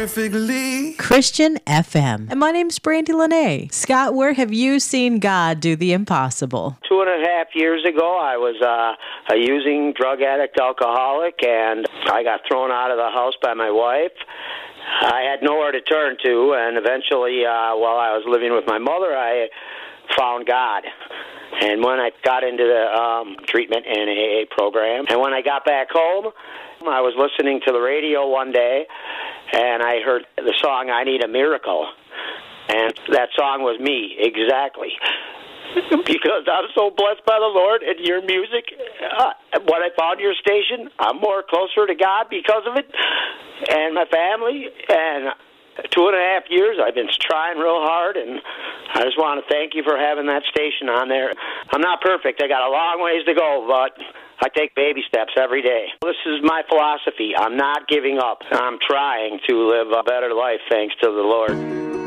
perfectly. Christian FM. And my name's Brandy Lene. Scott, where have you seen God do the impossible? 2.5 years ago, I was a using drug addict alcoholic, and I got thrown out of the house by my wife. I had nowhere to turn to, and eventually, while I was living with my mother, I found God. And when I got into the treatment and AA program, and when I got back home, I was listening to the radio one day, and I heard the song, I Need a Miracle. And that song was me, exactly. Because I'm so blessed by the Lord and your music. When I found your station, I'm more closer to God because of it, and my family. And 2.5 years, I've been trying real hard, and I just want to thank you for having that station on there. I'm not perfect. I got a long ways to go, but I take baby steps every day. This is my philosophy. I'm not giving up. I'm trying to live a better life thanks to the Lord.